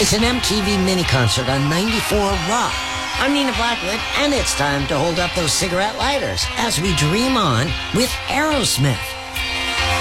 It's an MTV mini concert on 94 Rock. I'm Nina Blackwood, and it's time to hold up those cigarette lighters as we dream on with Aerosmith.